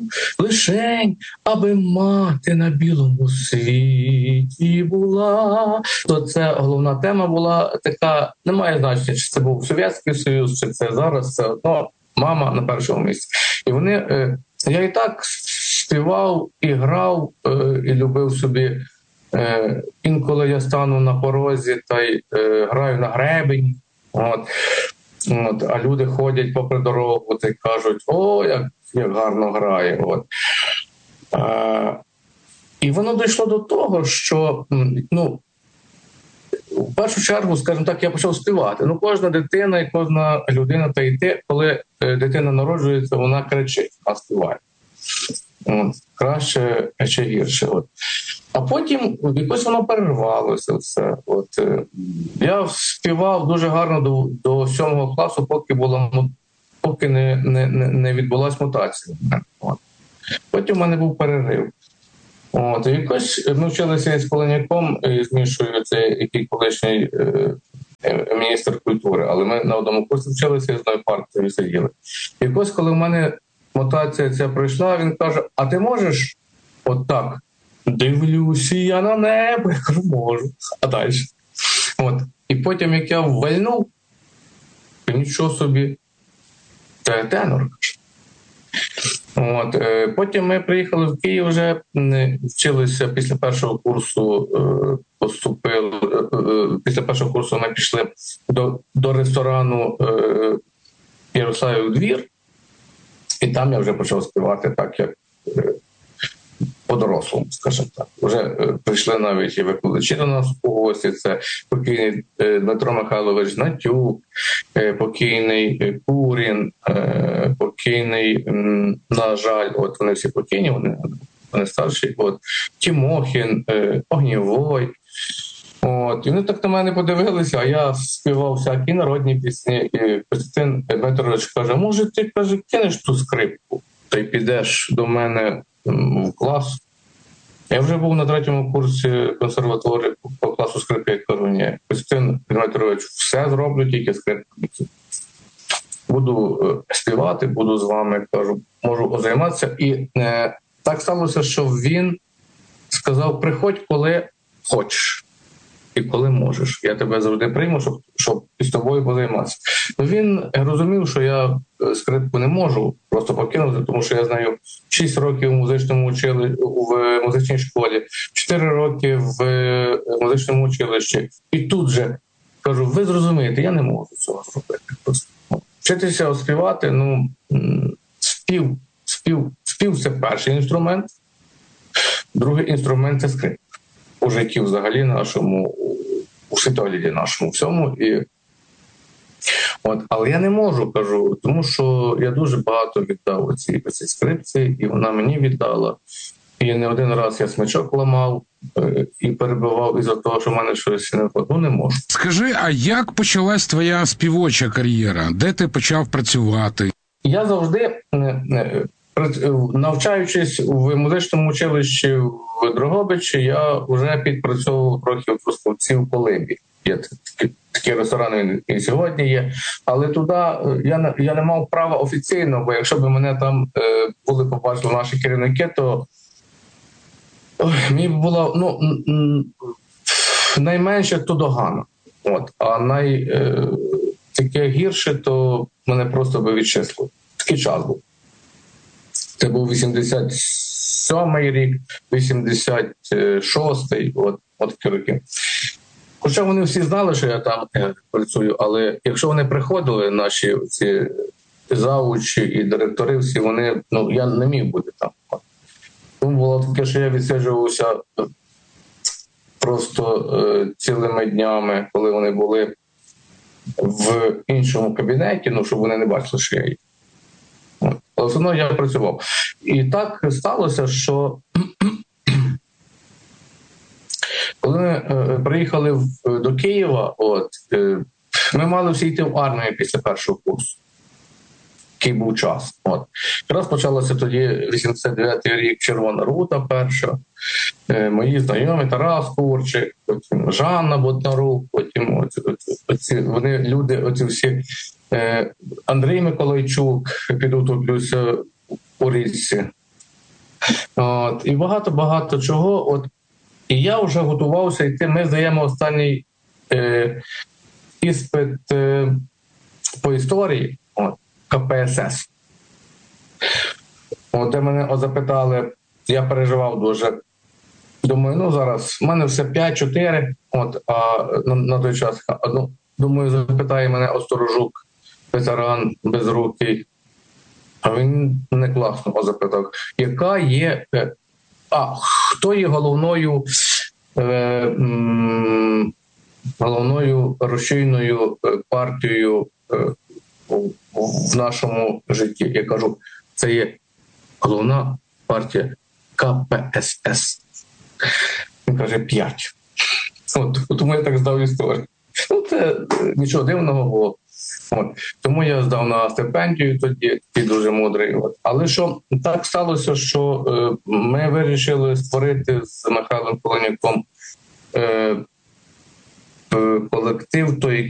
лишень, аби мати на білому світі була. То це головна тема була така, немає значення, чи це був Совєтський Союз, чи це зараз, це одно, мама на першому місці. І вони, я і так співав, і грав, і любив собі. Інколи я стану на порозі та й граю на гребені. А люди ходять попри дорогу та й кажуть, о, як гарно грає. І воно дійшло до того, що, в першу чергу, скажімо так, я почав співати. Кожна дитина і кожна людина та й те, коли дитина народжується, вона кричить, а співає. Краще чи гірше. А потім якось воно перервалося все. Я співав дуже гарно до 7 класу, поки не відбулась мутація. Потім в мене був перерив. І якось ми вчилися із Полоняком, з Мішою, це який колишній міністр культури, але ми на одному курсі вчилися і з одною партією сиділи. І якось, коли в мене мутація ця пройшла, він каже, а ти можеш отак? Дивлюся я на небо, я кажу, можу. А далі? І потім, як я ввальнув, нічого собі, це тенор. Потім ми приїхали в Київ, вже вчилися після першого курсу, після першого курсу ми пішли до ресторану Ярославів двір, і там я вже почав співати так, як по-дорослому, скажімо так. Вже прийшли навіть і викладачі до нас у гості. Це покійний Дмитро Михайлович Гнатюк, покійний Курін, покійний, на жаль, вони всі покійні, вони старші, Тімохін, Огнєвой. І вони так на мене подивилися, а я співав всякі народні пісні, і Костянтин Дмитрович каже, може ти, каже, кинеш ту скрипку, та й підеш до мене в клас. Я вже був на 3-му курсі консерваторії по класу скрипки, я кажу, ні, Костянтин Дмитрович, все зроблю, тільки скрипку. Буду співати, буду з вами, кажу, можу займатися. І так сталося, що він сказав, приходь, коли хочеш і коли можеш. Я тебе завжди прийму, щоб із тобою позайматися. Він розумів, що я скрипку не можу просто покинути, тому що я знаю 6 років в музичній школі, 4 роки в музичному училищі. І тут же кажу, ви зрозумієте, я не можу цього зробити. Вчитися співати, спів – це перший інструмент, другий інструмент – це скрипка. У житті взагалі нашому, у світогляді нашому всьому. Але я не можу, кажу, тому що я дуже багато віддав оцій скрипці, і вона мені віддала. І не один раз я смичок ламав і перебивав із-за того, що в мене щось не виходить. Не можу. Скажи, а як почалась твоя співоча кар'єра? Де ти почав працювати? Я завжди, навчаючись в музичному училищі в Дрогобичі, я вже підпрацьовував трохи в Трускавці в Колибі. Є такі ресторани і сьогодні є. Але туди я не мав права офіційно, бо якщо б мене там були побачили наші керівники, то мені було найменше то догана. А таке гірше, то мене просто би відчислили. Такий час був. Це був 87-й рік, 86-й, от такі роки. Хоча вони всі знали, що я там працюю, але якщо вони приходили, наші ці завучі і директори, всі вони, я не міг бути там. Тому було таке, що я відсиджувався просто цілими днями, коли вони були в іншому кабінеті, щоб вони не бачили, що я є. Але все одно я працював. І так сталося, що коли ми приїхали до Києва, ми мали всі йти в армію після першого курсу. Який був час. Якраз почалося тоді 89-й рік Червона рута перша, мої знайомі Тарас Курчик, потім Жанна Боднарук, потім вони люди, оці всі, Андрій Миколайчук, підутоплюся у річці, І багато чого. І я вже готувався йти. Ми здаємо останній іспит по історії, КПСС. Де мене запитали, я переживав дуже. Думаю, зараз в мене все 5-4, а на той час, думаю, запитає мене Осторожук, ветеран безрукий. А він не класно запитав, яка є, хто є головною рушійною партією в нашому житті. Я кажу, це є головна партія КПСС. Він каже, 5. Тому я так здав історію. Це нічого дивного було. Тому я здав на стипендію тоді, дуже мудрий. Але що так сталося, що ми вирішили створити з Михайлом Полоняком колектив, той,